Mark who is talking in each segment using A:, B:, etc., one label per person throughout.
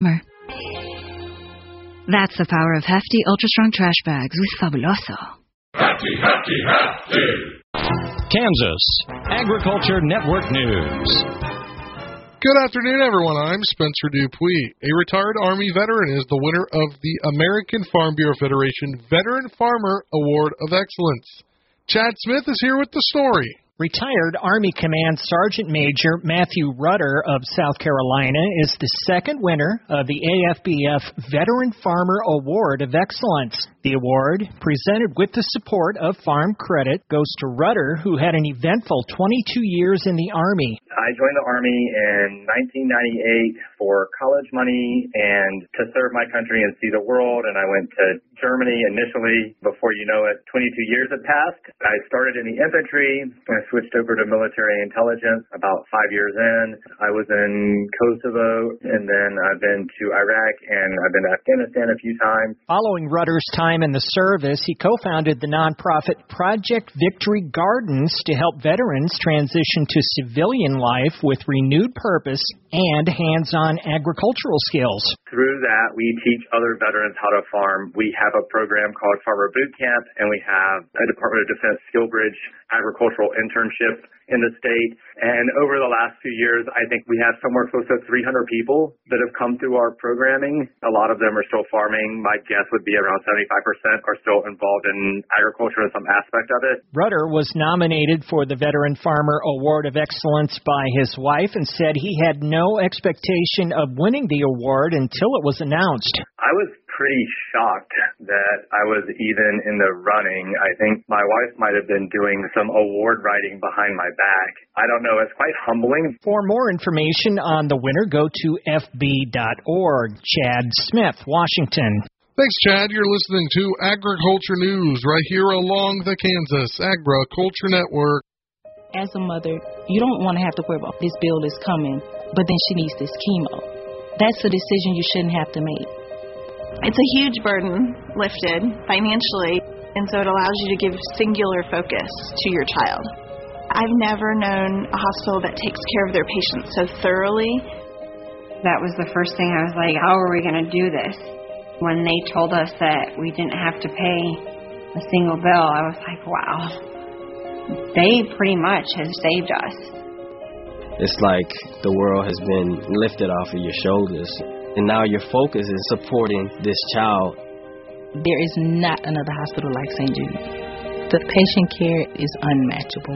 A: That's the power of hefty, ultra-strong trash bags with Fabuloso.
B: Hefty, hefty, hefty!
C: Kansas Agriculture Network News.
D: Good afternoon, everyone. I'm Spencer Dupuis. A retired Army veteran is the winner of the American Farm Bureau Federation Veteran Farmer Award of Excellence. Chad Smith is here with the story.
E: Retired Army Command Sergeant Major Matthew Rutter of South Carolina is the second winner of the AFBF Veteran Farmer Award of Excellence. The award, presented with the support of Farm Credit, goes to Rutter, who had an eventful 22 years in the Army.
F: I joined the Army in 1998 for college money and to serve my country and see the world, and I went to Germany initially. Before you know it, 22 years had passed. I started in the infantry. I switched over to military intelligence about 5 years in. I was in Kosovo, and then I've been to Iraq, and I've been to Afghanistan a few times.
E: Following Rutter's time in the service, he co-founded the nonprofit Project Victory Gardens to help veterans transition to civilian life with renewed purpose and hands-on agricultural skills.
F: Through that, we teach other veterans how to farm. We have a program called Farmer Boot Camp, and we have a Department of Defense SkillBridge agricultural internship in the state. And over the last few years, I think we have somewhere close to 300 people that have come through our programming. A lot of them are still farming. My guess would be around 75% are still involved in agriculture in some aspect of it.
E: Rutter was nominated for the Veteran Farmer Award of Excellence by his wife and said he had no expectation of winning the award until it was announced.
F: I was pretty shocked that I was even in the running. I think my wife might have been doing some award writing behind my back. I don't know. It's quite humbling.
E: For more information on the winner, go to fb.org. Chad Smith, Washington.
D: Thanks, Chad. You're listening to Agriculture News right here along the Kansas Agriculture Network.
G: As a mother, you don't want to have to worry about this bill is coming, but then she needs this chemo. That's a decision you shouldn't have to make.
H: It's a huge burden lifted financially, and so it allows you to give singular focus to your child. I've never known a hospital that takes care of their patients so thoroughly.
I: That was the first thing I was like, how are we going to do this? When they told us that we didn't have to pay a single bill, I was like, wow. They pretty much have saved us.
J: It's like the world has been lifted off of your shoulders. And now your focus is supporting this child.
G: There is not another hospital like St. Jude. The patient care is unmatchable.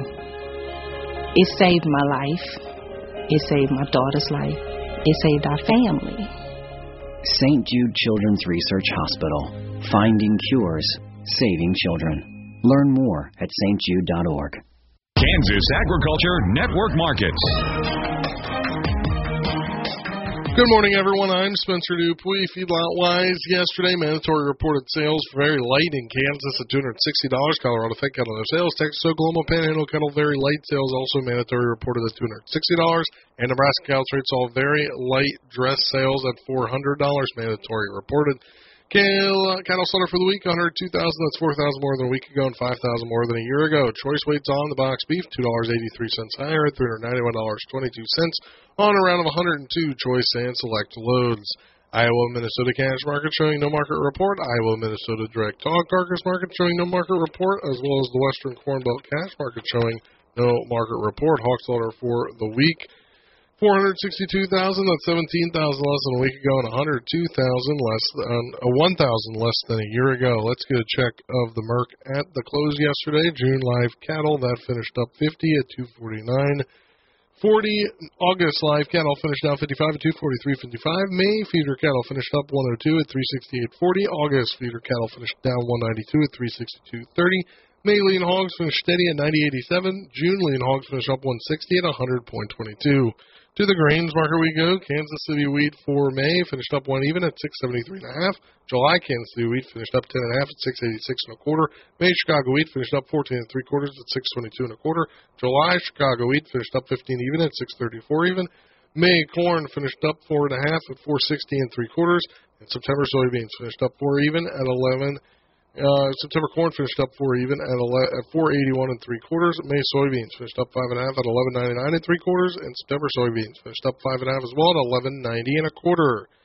G: It saved my life. It saved my daughter's life. It saved our family.
K: St. Jude Children's Research Hospital. Finding cures, saving children. Learn more at stjude.org.
C: Kansas Agriculture Network Markets.
D: Good morning, everyone. I'm Spencer Dupuis. Feedlot-wise, yesterday, mandatory reported sales very light in Kansas at $260. Colorado fed cattle no sales. Texas, Oklahoma, Panhandle cattle very light sales, also mandatory reported at $260. And Nebraska cattle trade saw very light dress sales at $400. Mandatory reported. Cattle slaughter for the week, 102,000. That's 4,000 more than a week ago and 5,000 more than a year ago. Choice weights on the box beef, $2.83 higher at $391.22 on a round of 102 choice and select loads. Iowa, Minnesota cash market showing no market report. Iowa, Minnesota direct hog carcass market showing no market report, as well as the Western Corn Belt cash market showing no market report. Hog slaughter for the week, 462,000, that's 17,000 less than a week ago, and 1,000 less than a year ago. Let's get a check of the Merc at the close yesterday. June live cattle, that finished up 50 at 249. 40 August live cattle finished down 55 at 243.55. May feeder cattle finished up 102 at 368.40. August feeder cattle finished down 192 at 362.30. May lean hogs finished steady at 90.87. June lean hogs finished up 160 at 100.22. To the grains market we go. Kansas City wheat for May finished up one even at 673.5. July Kansas City wheat finished up 10.5 at 686.25. May Chicago wheat finished up 14 3/4 at 622.25. July Chicago wheat finished up 15 even at 634 even. May corn finished up 4.5 at 460 3/4. And September soybeans finished up 4 even at 11. September corn finished up 4 even at 481 3/4. May soybeans finished up 5.5 at 11.99 3/4, and September soybeans finished up 5.5 as well at 11.90 1/4.